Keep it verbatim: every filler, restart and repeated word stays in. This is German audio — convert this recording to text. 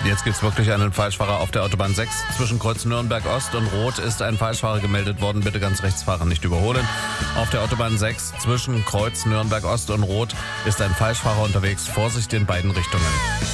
Jetzt gibt es wirklich einen Falschfahrer auf der Autobahn sechs. Zwischen Kreuz Nürnberg Ost und Rot ist ein Falschfahrer gemeldet worden. Bitte ganz rechts fahren, nicht überholen. Auf der Autobahn sechs zwischen Kreuz Nürnberg Ost und Rot ist ein Falschfahrer unterwegs. Vorsicht in beiden Richtungen.